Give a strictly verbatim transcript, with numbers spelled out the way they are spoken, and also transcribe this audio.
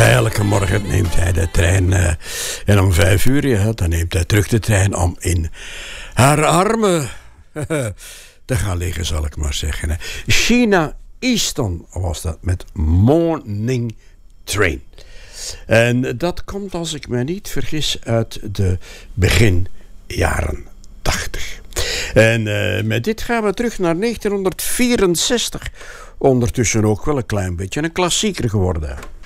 Elke morgen neemt hij de trein uh, en om vijf uur ja, dan neemt hij terug de trein om in haar armen te gaan liggen, zal ik maar zeggen. Sheena Easton was dat met Morning Train. En dat komt, als ik me niet vergis, uit de begin jaren tachtig. En uh, met dit gaan we terug naar negentien vierenzestig. Ondertussen ook wel een klein beetje een klassieker geworden.